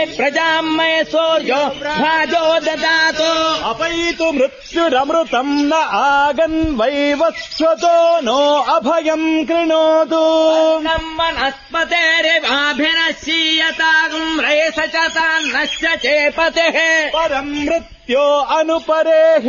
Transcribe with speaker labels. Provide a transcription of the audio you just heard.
Speaker 1: प्रजामय सूर्यो भाजो ददातु
Speaker 2: अपैतु मृत्युरमृतम् न आगन्वैवस्वतो नो अभयम् कृणोतु
Speaker 1: वनस्पतेरिवाभिनश्यतागुम् रेस च तान्नश्य चेपतेः
Speaker 2: परम् मृत्यो अनुपरेहि